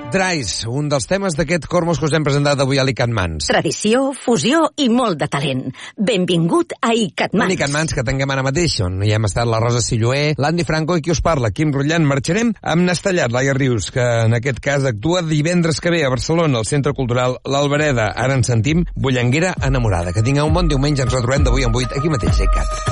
Dries, un dels temes d'aquest Cormos que us hem presentat avui a l'ICAT-Mans. Tradició, fusió i molt de talent. Benvingut a ICAT-Mans. Un ICAT-Mans que tinguem ara mateix, on hi hem estat la Rosa Silloé, l'Andy Franco i qui us parla, Quim Rutllant. Marxarem amb Nastellat, Laia Rius, que en aquest cas actua divendres que ve a Barcelona, al Centre Cultural L'Albereda. Ara ens sentim Bullanguera enamorada. Que tingueu un bon diumenge, ens retrobem de 8 en 8 aquí mateix a ICAT.